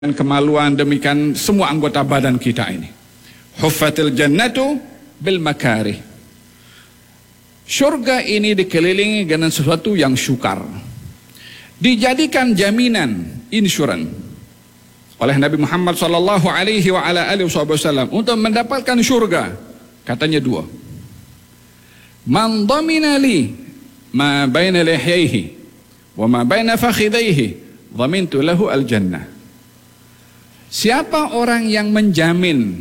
dan kemaluan, demikian semua anggota badan kita ini. Huffatil jannatu bil makarih. Surga ini dikelilingi dengan sesuatu yang syukar. Dijadikan jaminan, insurans oleh Nabi Muhammad sallallahu alaihi wa ala alihi wasallam untuk mendapatkan surga. Katanya dua. Man dhamina li ma baina lihyaihi wa ma baina fakhidaihi dhamintu lahu al-jannah. Siapa orang yang menjamin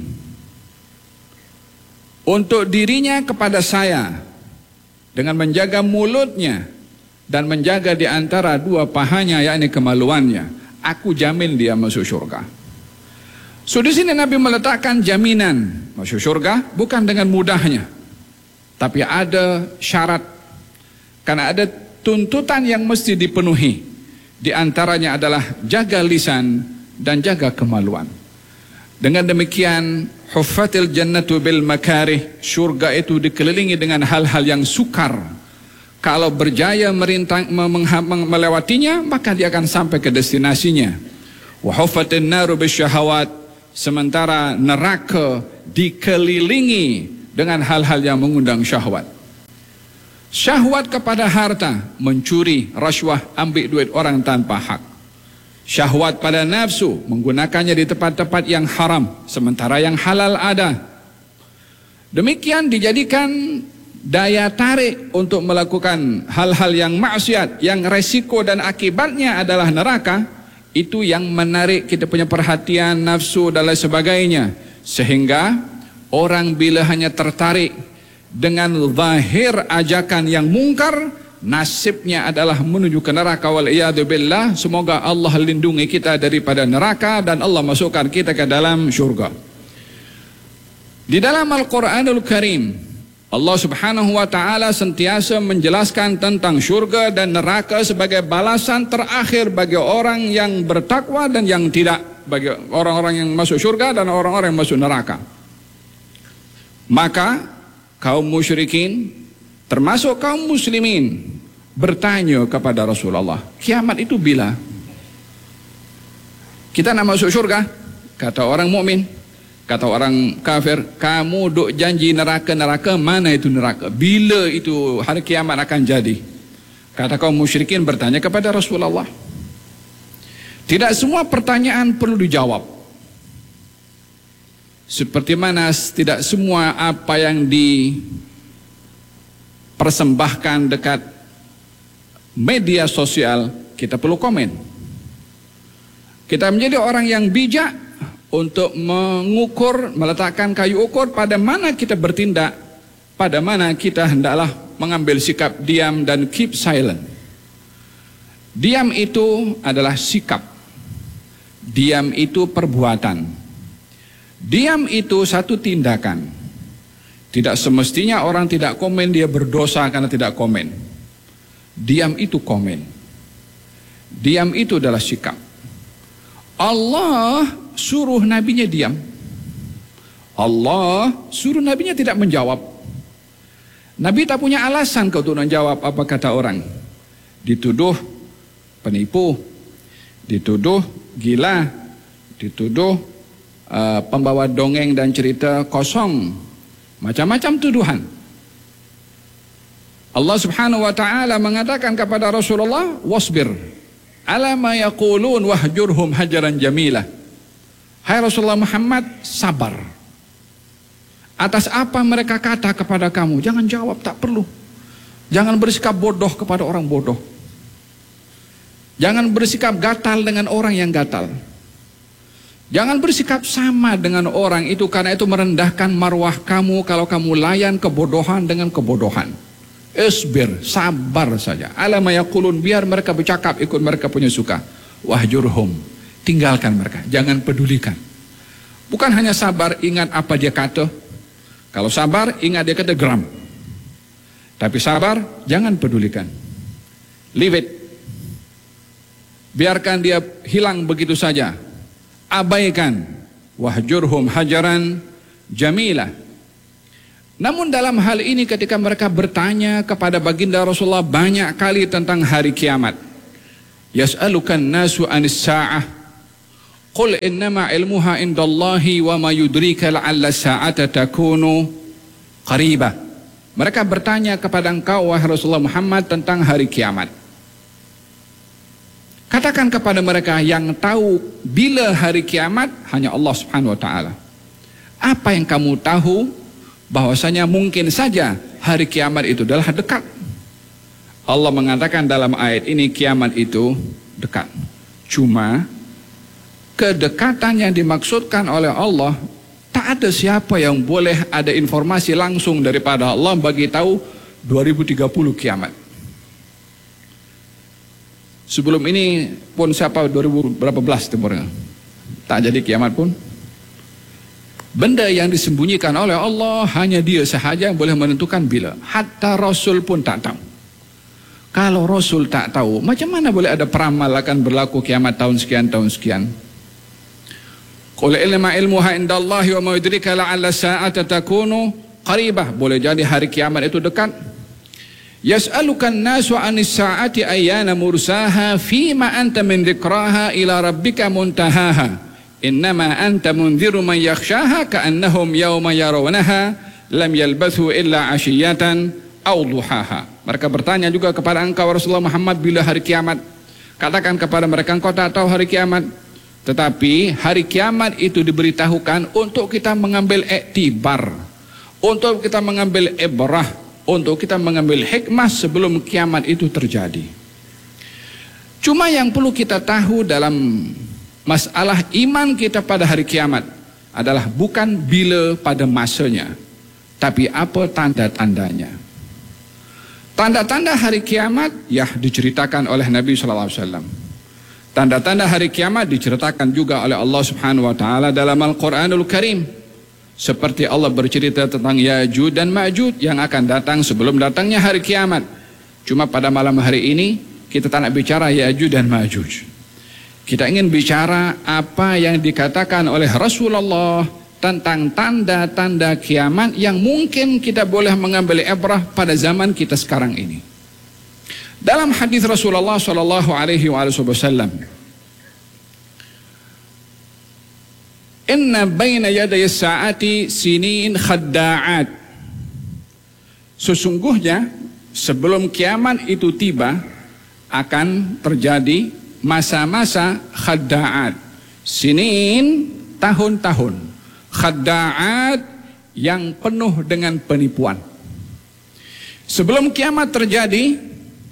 untuk dirinya kepada saya dengan menjaga mulutnya dan menjaga di antara dua pahanya, yakni kemaluannya, aku jamin dia masuk surga. So di sini Nabi meletakkan jaminan masuk surga bukan dengan mudahnya, tapi ada syarat, karena ada tuntutan yang mesti dipenuhi. Di antaranya adalah jaga lisan dan jaga kemaluan. Dengan demikian, huffatil jannatu bil makarih, surga itu dikelilingi dengan hal-hal yang sukar. Kalau berjaya melewatinya, maka dia akan sampai ke destinasinya. Wa huffatin naru bisyahawat, sementara neraka dikelilingi dengan hal-hal yang mengundang syahwat. Syahwat kepada harta, mencuri, rasuah, ambil duit orang tanpa hak. Syahwat pada nafsu, menggunakannya di tempat-tempat yang haram, sementara yang halal ada. Demikian dijadikan daya tarik untuk melakukan hal-hal yang maksiat, yang resiko dan akibatnya adalah neraka. Itu yang menarik kita punya perhatian, nafsu dan lain sebagainya. Sehingga orang bila hanya tertarik dengan zahir ajakan yang mungkar, nasibnya adalah menuju ke neraka, wal'iyadzubillah. Semoga Allah lindungi kita daripada neraka dan Allah masukkan kita ke dalam syurga. Di dalam Al-Quranul Karim, Allah subhanahu wa ta'ala sentiasa menjelaskan tentang syurga dan neraka sebagai balasan terakhir bagi orang yang bertakwa dan yang tidak, bagi orang-orang yang masuk syurga dan orang-orang yang masuk neraka. Maka kaum musyrikin termasuk kaum muslimin bertanya kepada Rasulullah, kiamat itu bila? Kita nak masuk surga? Kata orang mukmin, kata orang kafir, kamu duk janji neraka-neraka, mana itu neraka? Bila itu hari kiamat akan jadi? Kata kaum musyrikin bertanya kepada Rasulullah. Tidak semua pertanyaan perlu dijawab. Seperti mana tidak semua apa yang persembahkan dekat media sosial kita perlu komen. Kita menjadi orang yang bijak untuk mengukur, meletakkan kayu ukur pada mana kita bertindak, pada mana kita hendaklah mengambil sikap diam dan keep silent. Diam itu adalah sikap, diam itu perbuatan, diam itu satu tindakan. Tidak semestinya orang tidak komen dia berdosa karena tidak komen. Diam itu komen. Diam itu adalah sikap. Allah suruh nabinya diam. Allah suruh nabinya tidak menjawab. Nabi tak punya alasan untuk menjawab apa kata orang. Dituduh penipu, dituduh gila, dituduh pembawa dongeng dan cerita kosong. Macam-macam tuduhan. Allah subhanahu wa ta'ala mengatakan kepada Rasulullah, wasbir ala ma yaqulun wahjurhum hajaran jamilah. Hai Rasulullah Muhammad, sabar atas apa mereka kata kepada kamu. Jangan jawab, tak perlu. Jangan bersikap bodoh kepada orang bodoh. Jangan bersikap gatal dengan orang yang gatal. Jangan bersikap sama dengan orang itu, karena itu merendahkan marwah kamu kalau kamu layan kebodohan dengan kebodohan. Isbir, sabar saja. Ala ma yaqulun, biar mereka bercakap ikut mereka punya suka. Wahjurhum, tinggalkan mereka, jangan pedulikan. Bukan hanya sabar, ingat apa dia kata. Kalau sabar, ingat dia kata geram. Tapi sabar, jangan pedulikan. Leave it. Biarkan dia hilang begitu saja. Abaikan. Wahjurhum hajaran jamilah. Namun dalam hal ini ketika mereka bertanya kepada baginda Rasulullah banyak kali tentang hari kiamat. Yas'alukan nasu anis sa'ah. Qul innama ilmuha indallahi wa ma yudrika la'alla sa'ata takunu qaribah. Mereka bertanya kepada engkau wahai Rasulullah Muhammad tentang hari kiamat. Katakan kepada mereka, yang tahu bila hari kiamat hanya Allah Subhanahu wa taala. Apa yang kamu tahu bahwasanya mungkin saja hari kiamat itu adalah dekat. Allah mengatakan dalam ayat ini kiamat itu dekat. Cuma kedekatan yang dimaksudkan oleh Allah, tak ada siapa yang boleh ada informasi langsung daripada Allah bagi tahu 2030 kiamat. Sebelum ini pun siapa 2000 berapa belas timurnya, tak jadi kiamat pun. Benda yang disembunyikan oleh Allah hanya Dia sahaja yang boleh menentukan bila. Hatta Rasul pun tak tahu. Kalau Rasul tak tahu, macam mana boleh ada peramal akan berlaku kiamat tahun sekian, tahun sekian? Qul ilma ilmuha indallahi wa ma yudrika la'alla sa'ata takunu qaribah. Boleh jadi hari kiamat itu dekat. Yas'alukan nasu 'anis sa'ati ayyana mursaha fima anta min dzikraha ila rabbika muntahaha. Innama anta mundziru man yakhshaha ka'annahum yawma yarawnaha lam yalbathu illa 'ashiyatan aw duhaha. Mereka bertanya juga kepada engkau Rasulullah Muhammad bila hari kiamat. Katakan kepada mereka, engkau tak tahu hari kiamat. Tetapi hari kiamat itu diberitahukan untuk kita mengambil iktibar, untuk kita mengambil ibrah, untuk kita mengambil hikmah sebelum kiamat itu terjadi. Cuma yang perlu kita tahu dalam masalah iman kita pada hari kiamat adalah bukan bila pada masanya, tapi apa tanda-tandanya. Tanda-tanda hari kiamat ya diceritakan oleh Nabi SAW. Tanda-tanda hari kiamat diceritakan juga oleh Allah Subhanahu wa taala dalam Al-Qur'anul Karim. Seperti Allah bercerita tentang Ya'juj dan Ma'juj yang akan datang sebelum datangnya hari kiamat. Cuma pada malam hari ini kita tak nak bicara Ya'juj dan Ma'juj. Kita ingin bicara apa yang dikatakan oleh Rasulullah tentang tanda-tanda kiamat yang mungkin kita boleh mengambil ibrah pada zaman kita sekarang ini. Dalam hadis Rasulullah sallallahu alaihi wasallam, inna baina yaday as-sa'ati sinin khadda'at. Sesungguhnya sebelum kiamat itu tiba akan terjadi masa-masa khadda'at. Sinin tahun-tahun, khadda'at yang penuh dengan penipuan. Sebelum kiamat terjadi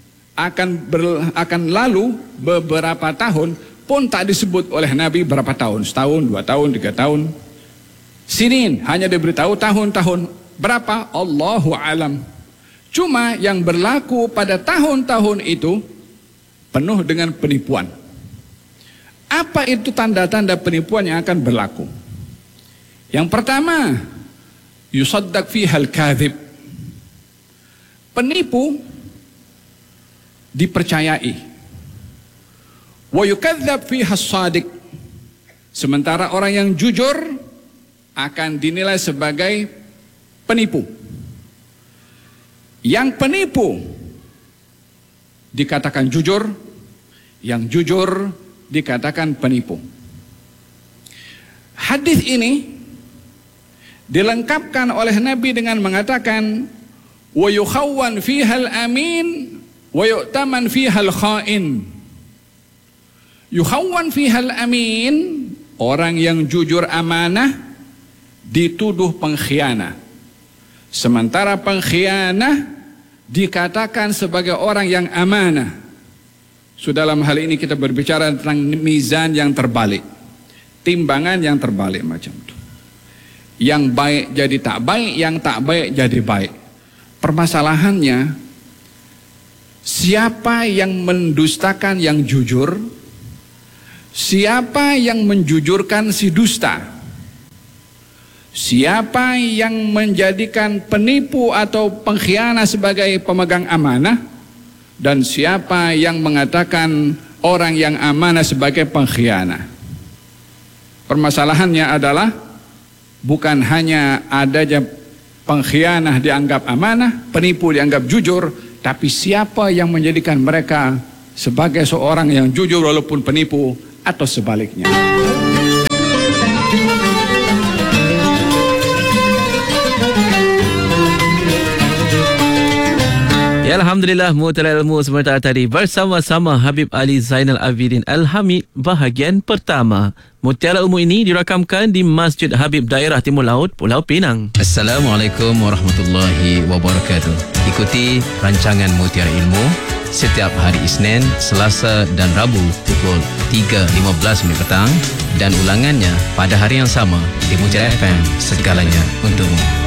akan lalu beberapa tahun pun tak disebut oleh Nabi berapa tahun, setahun, 2 tahun, 3 tahun. Sinin hanya diberitahu tahun-tahun. Berapa? Allahu alam. Cuma yang berlaku pada tahun-tahun itu penuh dengan penipuan. Apa itu tanda-tanda penipuan yang akan berlaku? Yang pertama, yusaddaq fihal kadhib. Penipu dipercayai. Wa yukadzdzab fiha as-shadiq. Sementara orang yang jujur akan dinilai sebagai penipu. Yang penipu dikatakan jujur, yang jujur dikatakan penipu. Hadis ini dilengkapkan oleh Nabi dengan mengatakan wa yukhawwan fihal amin wa yu'taman fihal kha'in. Yukhawwan fihal amin, orang yang jujur amanah dituduh pengkhianat. Sementara pengkhianat dikatakan sebagai orang yang amanah. So dalam hal ini kita berbicara tentang mizan yang terbalik, timbangan yang terbalik macam itu. Yang baik jadi tak baik, yang tak baik jadi baik. Permasalahannya, siapa yang mendustakan yang jujur? Siapa yang menjujurkan si dusta? Siapa yang menjadikan penipu atau pengkhianat sebagai pemegang amanah? Dan siapa yang mengatakan orang yang amanah sebagai pengkhianat? Permasalahannya adalah bukan hanya adanya pengkhianat dianggap amanah, penipu dianggap jujur, tapi siapa yang menjadikan mereka sebagai seorang yang jujur walaupun penipu atau sebaliknya. Ya, Alhamdulillah, Mutiara Ilmu sementara tadi bersama-sama Habib Ali Zainal Abidin Al-Hamid bahagian pertama. Mutiara Ilmu ini dirakamkan di Masjid Habib Daerah Timur Laut, Pulau Pinang. Assalamualaikum warahmatullahi wabarakatuh. Ikuti rancangan Mutiara Ilmu setiap hari Isnin, Selasa dan Rabu pukul 3.15 petang dan ulangannya pada hari yang sama di Mutiara FM. Segalanya untukmu.